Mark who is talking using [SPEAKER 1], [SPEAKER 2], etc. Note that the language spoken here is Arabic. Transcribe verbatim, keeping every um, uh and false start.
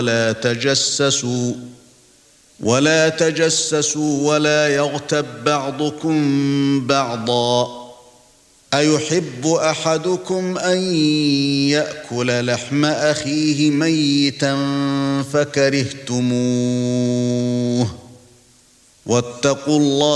[SPEAKER 1] ولا تجسسوا ولا تجسسوا ولا يغتب بعضكم بعضا أيحب أحدكم أن يأكل لحم أخيه ميتا فكرهتموه واتقوا الله